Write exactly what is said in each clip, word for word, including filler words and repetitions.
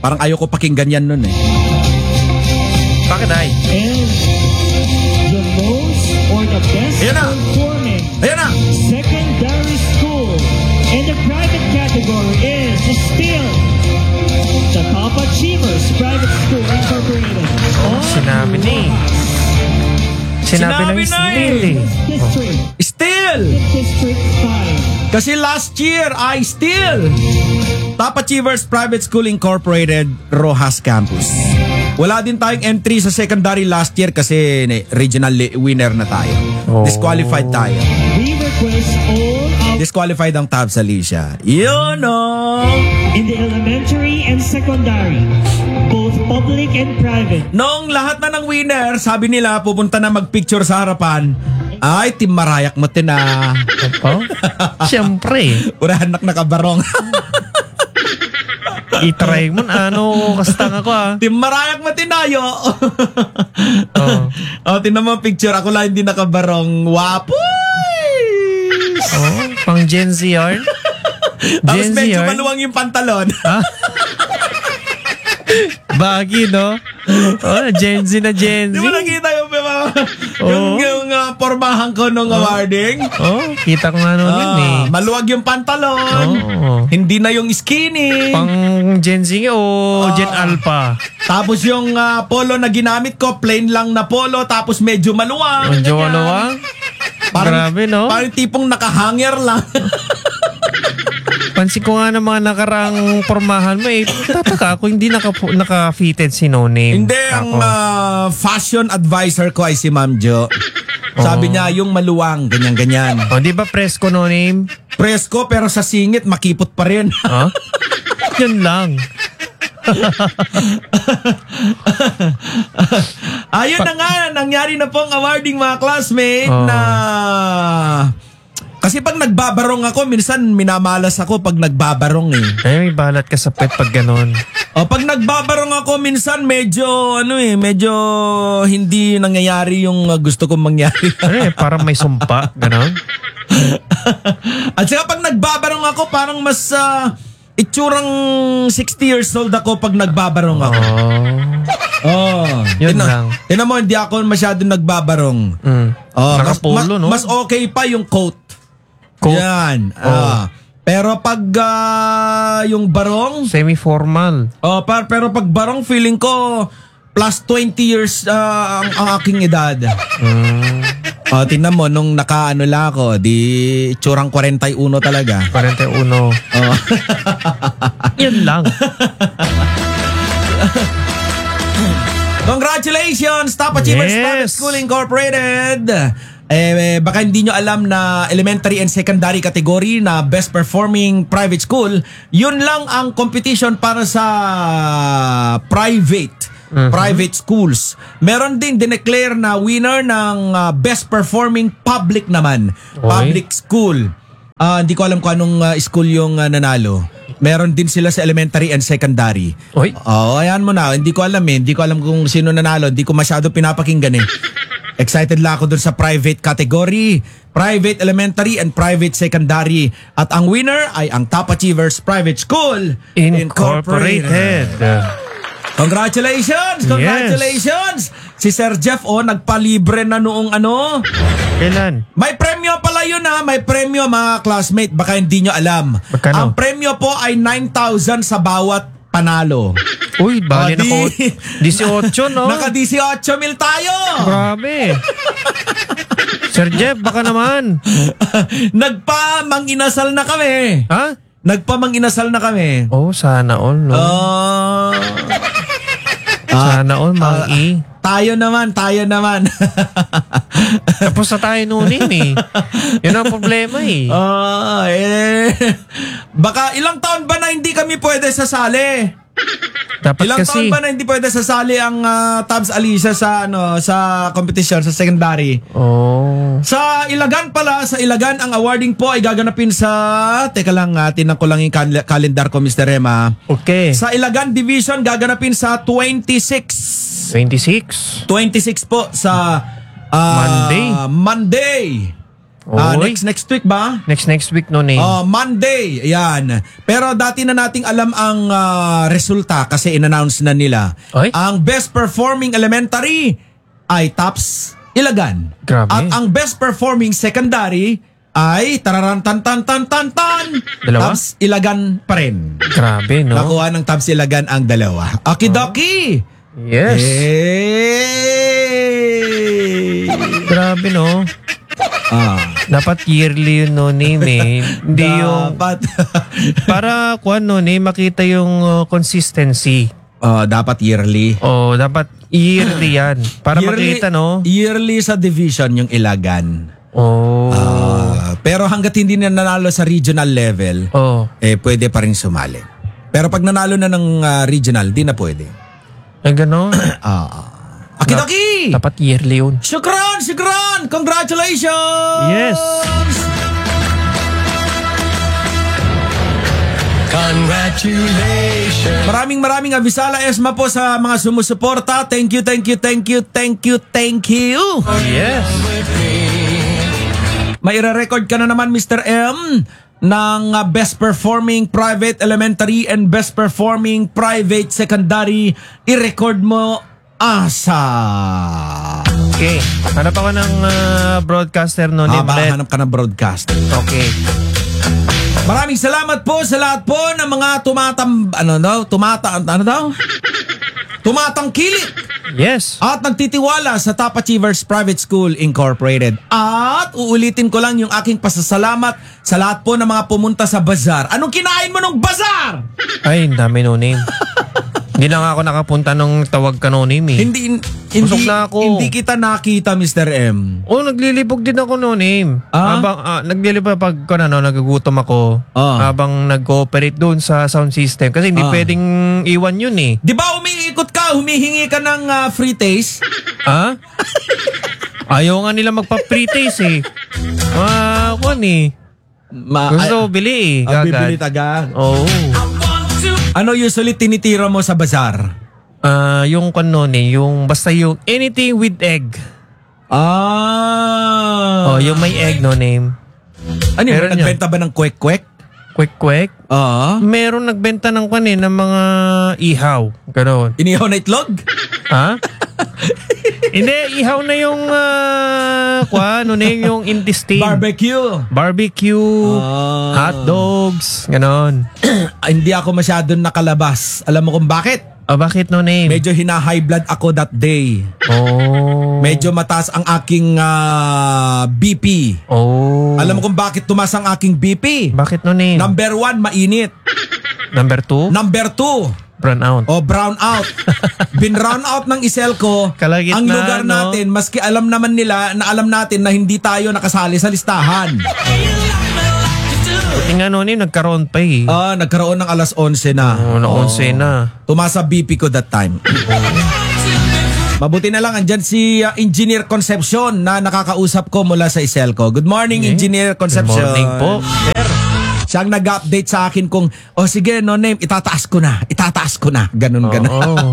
Parang ayoko pakinggan yan nun eh. Bakit ay? And the most or the best Ayan na. performing Ayan na. secondary school in the private category is still the Top Achievers Private School Incorporated. Oh, Sinabi ni. Sinabi, Sinabi ng na eh. Snail eh. District. Still! District five. Kasi last year, I still Top Achievers Private School Incorporated, Rojas Campus. Wala din tayong entry sa secondary last year kasi ne, regional li- winner na tayo. Oh. Disqualified tayo. We request all of Disqualified ang Tabs Alicia. You know! in the elementary and secondary, both public and private. Noong lahat na ng winner, sabi nila pupunta na magpicture sa harapan. Ay, Team Marayak mo tina. Oh? Siyempre. Urahan nak nakabarong. I-try mo na ano, kastang ako ah. Team Marayak mo tinayo. Oh. Oh, tinan mo picture. Ako lang hindi nakabarong. Wapoy! Oh, pang Gen Z yarn? Tapos Gen Z medyo yarn? maluwang yung pantalon. Ha? Baggy, no? Oh, Gen Z na Gen Z. Di mo nakita yung, yung, Oo. yung, yung uh, pormahan ko nung awarding? Oh, kita ko nga noon yun eh. Ah, maluwag yung pantalon. Oo. Hindi na yung skinny. Pang Gen Z o Gen Alpha? Tapos yung uh, polo na ginamit ko, plain lang na polo, tapos medyo maluwang. Medyo ganyan. maluwang? Parang, Grabe, no? Parang tipong nakahanger lang. Pansin ko nga ng mga nakarang pormahan mo eh. Tataka ako, hindi naka, naka-fitted si No Name. Hindi, ang Ako. uh, fashion advisor ko ay si Ma'am Jo. Sabi niya, yung maluwang, ganyan-ganyan. Oh, di ba presko No Name? Presko, pero sa singit, makipot pa rin. Ha? Yun lang. Ayun na nga, nangyari na pong awarding mga classmate Oh. na... Kasi pag nagbabarong ako, minsan minamalas ako pag nagbabarong eh. Ay, may balat ka sa pet pag ganon. O pag nagbabarong ako, minsan medyo, ano eh, medyo hindi nangyayari yung uh, gusto kong mangyari. Ano eh, parang may sumpa, ganon. At saka pag nagbabarong ako, parang mas uh, itsurang sixty years old ako pag nagbabarong ako. Oh. Oh. Yun lang. Tinan mo, hindi ako masyado nagbabarong. Mm. Oh, mas, Nakapolo, ma- no? mas okay pa yung coat. Coat? Yan. Oh. Ah. Pero pag ah, yung barong, Semi-formal. oh, par, pero pag barong feeling ko plus twenty years ah, ang, ang aking edad. Mm. Oh, tingnan mo nung nakaano lang ako, di tsurang forty-one talaga. forty-one. Oh. Yun lang. Congratulations, Top Achievers Yes. Private School Incorporated. Eh, baka hindi nyo alam na elementary and secondary category na best performing private school, yun lang ang competition para sa private Mhm. private schools. Meron din dineclare na winner ng uh, best performing public naman. Oy. Public school. Ah, hindi ko alam kung anong uh, school yung uh, nanalo. Meron din sila sa elementary and secondary. Oy. Oh, ayan mo na. Hindi ko alam eh. Hindi ko alam kung sino nanalo. Hindi ko masyado pinapakinggan eh. Excited lang ako dun sa private category, private elementary and private secondary. At ang winner ay ang Top Achievers Private School Incorporated. Congratulations! Congratulations! Si Sir Jeff, oh, nagpalibre na noong ano. Kailan? May premyo pala yun ha. May premyo mga classmate. Baka hindi nyo alam. Magkano? Ang premyo po ay nine thousand sa bawat panalo. Uy, bali Oh, na di- ko. eighteen, no? Naka eighteen mil tayo! Grabe. Sir Jeff, baka naman. Nagpa-manginasal na kami. Ha? Nagpa-manginasal na kami. Oh, sana all, no? Oh. Sana all, mang i. Tayo naman, tayo naman. Tapos na tayo nunin eh. Yun ang problema eh. Oh, eh. Baka ilang taon ba na hindi kami pwede sasali? Dapat Ilang kasi. taon ba na hindi pwede sasali ang uh, Tabs Alicia sa ano sa competition sa secondary? Oh. Sa Ilagan pala, sa Ilagan ang awarding po ay gaganapin sa teka lang, uh, tinan ko lang yung kal- calendar ko, Mister Rema. Okay. Sa Ilagan Division gaganapin sa twenty-six. twenty-six. twenty-six po sa uh, Monday. Monday. Ah, Oy. next next week ba? Next next week no name. Oh, Monday. Ayan. Pero dati na nating alam ang ah, resulta kasi in-announce na nila. Oy. Ang best performing elementary ay Tops Ilagan. Grabe. At ang best performing secondary ay tararan tan tan tan tan tan. Dalawa? Tops Ilagan pa rin. Grabe, no? Nakuha ng Tops Ilagan ang dalawa. Okidoki. Yes. Hey! Grabe, no? Ah. Dapat yearly yun, no name eh. Hindi yung... Dapat. Para, kuan, no name, makita yung uh, consistency. Oh, dapat yearly. O, dapat yearly yan. Para Yearly- makita, no? Yearly sa division yung Ilagan. Oh. Ah, pero hanggat hindi na nanalo sa regional level, Oh. eh pwede pa rin sumali. Pero pag nanalo na ng ah, regional, di na pwede. Ay, gano'n? Ah. Aki-doki! Dapat yearly yun. Shukran! Shukran! Congratulations! Yes! Congratulations. Maraming maraming abisala Esma po sa mga sumusuporta. Thank you, thank you, thank you, thank you, thank you. Yes! May ire-record ka na naman, Mister M, ng uh, Best Performing Private Elementary and Best Performing Private Secondary. I-record mo asa. Okay. Hanap ako ng uh, broadcaster, no name Haba, ulit. hanap ka ng broadcaster. Okay. Maraming salamat po sa lahat po ng mga tumatam... Ano daw? Tumata... Ano daw? Tumatangkilik Yes. at nagtitiwala sa Top Achievers Private School Incorporated. At uulitin ko lang yung aking pasasalamat sa lahat po ng mga pumunta sa bazaar. Anong kinain mo nung bazaar? Ay, ang dami no name. Hindi na nga ako nakapunta nung tawag ka no name eh. Hindi hindi Busog na ako. hindi kita nakita, Mister M. Oh, naglilibog din ako no name. Ah? Habang ah, naglilibog pag ko na no, nagugutom ako. Ah. Habang nag-cooperate doon sa sound system kasi hindi Ah. pwedeng iwan yun eh. Di ba umiikot ka, humihingi ka ng ah, free taste? Ha? Ayaw nga nila magpa-free taste eh. Ah, kwan eh. Ma- Gusto bili eh. ah, bibili Gagad. taga. Oo. Ano usually tinitira mo sa bazaar? Ah, yung kwan nun eh, yung basta yung anything with egg. Ah. Oh, yung may egg no name. Ano yun? meron yun. Nagbenta ba ng kwek-kwek? Quick quick. Oo. Meron nagbenta ng kwan eh, ng mga ihaw. Ganon. Inihaw na itlog? Ha? Hindi, ihaw na yung uh, kwan, ano na yun, yung intestine. Barbecue. Barbecue, Ah. hot dogs, ganon. Ah, hindi ako masyadong nakalabas. Alam mo kung bakit? Ah, bakit no name? Medyo hina-high blood ako that day. Oh. Medyo mataas ang aking ah, B P. Oh. Alam mo kung bakit tumaas ang aking B P? Bakit no name? Number one, mainit. Number two, Number two, brown out. o brown out. Bin-brown out ng Iselco. Kalagitnaan, Ang lugar no? natin, maski alam naman nila na alam natin na hindi tayo nakasali sa listahan. Buti nga no name, nagkaroon pa eh. Ah, nagkaroon ng alas onse na. Oh, na onse na. Tumaas ang B P ko that time. Mabuti na lang andyan si uh, Engineer Concepcion na nakakausap ko mula sa Iselco. Good morning, Engineer Good Concepcion. morning po. Sir. Siyang nag-update sa akin kung, oh sige, no name, itataas ko na, itataas ko na. Ganun, ganun. Oo.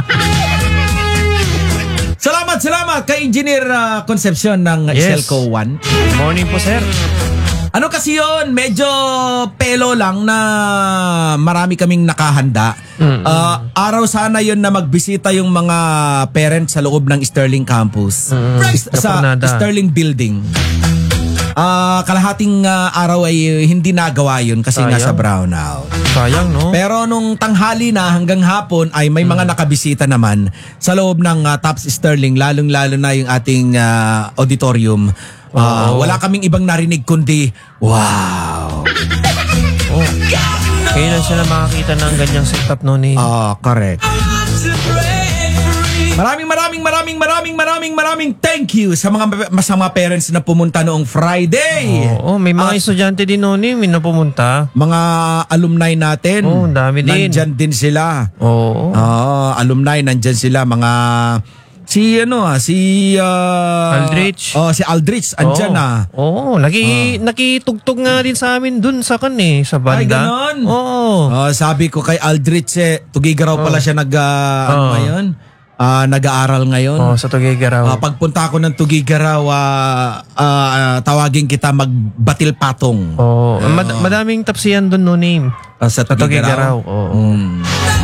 Salamat, salamat kay Engineer uh, Concepcion ng Yes. Iselco one. Good morning po, sir. Ano kasi yun, medyo pelo lang na marami kaming nakahanda. Mm. Ah, araw sana yun na magbisita yung mga parents sa loob ng Sterling Campus. Mm. Is- sa Kapunada. Sterling Building. Ah, kalahating ah, araw ay hindi nagawa yun kasi Sayang. nasa brownout. Sayang, no? Pero nung tanghali na hanggang hapon ay may mga nakabisita naman sa loob ng ah, Tops Sterling, lalong-lalo na yung ating ah, auditorium. Ah, Oo. wala kaming ibang narinig kundi, wow! Oh. Kailan sila makakita ng ganyang setup no ni? Ah, correct. Maraming maraming maraming maraming maraming maraming thank you sa mga sa mga parents na pumunta noong Friday. Oo, may mga At estudyante din no ni na pumunta. mga alumni natin. Oo, ang dami din. Nandyan din sila. Oo. Ah, alumni nandyan sila mga si ano ah, si ah, Aldrich. Oh, si Aldrich andyan Oo. na. Oo, naki, nakitugtog nga din sa amin dun sa kan eh, sa banda. Ay, ganon? Oo. Oh, sabi ko kay Aldrich eh, Tugigaraw pala siya nag ah, ano Oo. ba yun? ah, nag-aaral ngayon. Oh, sa Tugigaraw. Ah, pagpunta ko ng Tugigaraw, ah, ah, tawagin kita magbatil patong. Oh, mad- madaming tapsiyan doon no name. Ah, sa Sa Tugigaraw. Tugigaraw. Oo. Mm.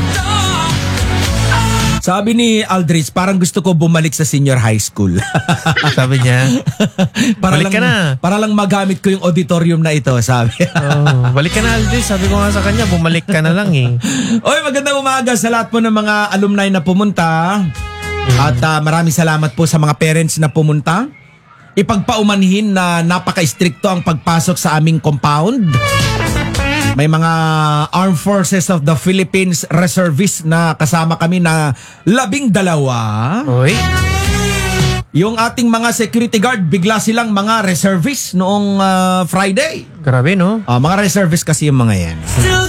Sabi ni Aldrich, parang gusto ko bumalik sa senior high school. Sabi niya. para Balik lang, ka na. Para lang magamit ko yung auditorium na ito, sabi. Oh, balik ka na Aldis. Sabi ko nga sa kanya, bumalik ka na lang eh. Oy, magandang umaga sa lahat po ng mga alumni na pumunta. At ah, maraming salamat po sa mga parents na pumunta. Ipagpaumanhin na napaka-stricto ang pagpasok sa aming compound. May mga Armed Forces of the Philippines reservists na kasama kami na labing dalawa. Oy. Yung ating mga security guard, bigla silang mga reservists noong ah, Friday. Grabe no? Ah, mga reservists kasi yung mga yan.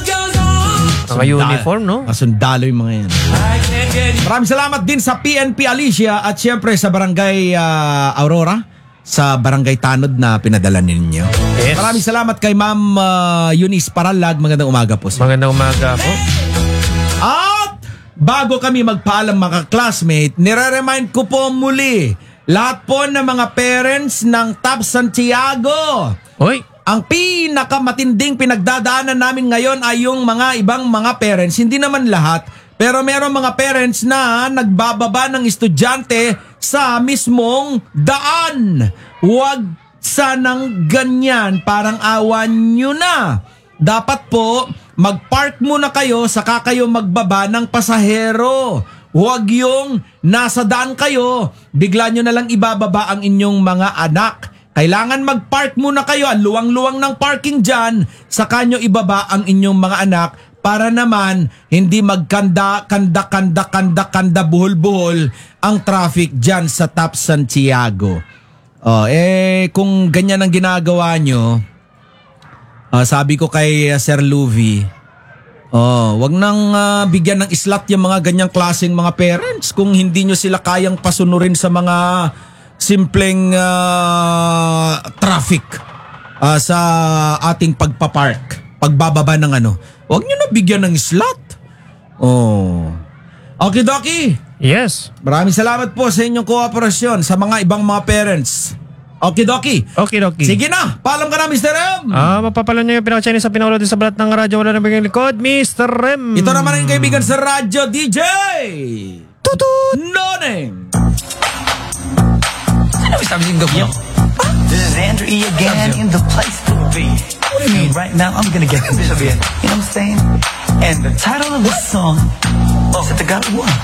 Mga uniform no? Mga sundalo yung mga yan. Maraming salamat din sa P N P Alicia at syempre sa Barangay ah, Aurora, sa Barangay Tanod na pinadala ninyo. Yes. Maraming salamat kay Ma'am ah, Eunice Paralag. Magandang umaga po. Sir. Magandang umaga po. At bago kami magpaalam mga classmate, nire-remind ko po muli lahat po ng mga parents ng Top Santiago. Oy. Ang pinakamatinding pinagdadaanan namin ngayon ay yung mga ibang mga parents, hindi naman lahat, pero meron mga parents na nagbababa ng estudyante sa mismong daan. Huwag sanang ganyan, parang awan nyo na. Dapat po, mag-park muna kayo saka kayo magbaba ng pasahero. Huwag yung nasa daan kayo, bigla nyo na lang ibababa ang inyong mga anak. Kailangan mag-park muna kayo, ang luwang-luwang ng parking dyan, saka nyo ibaba ang inyong mga anak para naman hindi magkanda, kanda, kanda, kanda, kanda, buhol-buhol ang traffic dyan sa Top Santiago. Oh, eh, kung ganyan ang ginagawa nyo, uh, sabi ko kay uh, Sir Luvi, oh, wag nang uh, bigyan ng slot yung mga ganyang klaseng mga parents kung hindi nyo sila kayang pasunurin sa mga simpleng uh, traffic uh, sa ating pagpapark, pagbababa ng ano. Huwag nyo na bigyan ng slot. Oh. Okay, Doki. Yes. Maraming salamat po sa inyong kooperasyon sa mga ibang mga parents. Okay, Doki. Okay, okay. Sige na. Paalam ka na, Mister M. Ah, mapapalan niyo yung pinaka-Chinese sa pinakaulod sa balat ng radyo. Wala na bigyan likod, Mister M. Ito naman ang kaibigan sa radyo, D J Tutut Noneng. Yo, this is Andrew E again in the place to be. What do you mean? Right now, I'm gonna get this. You know what I'm saying? And the title of this song is At the God of War.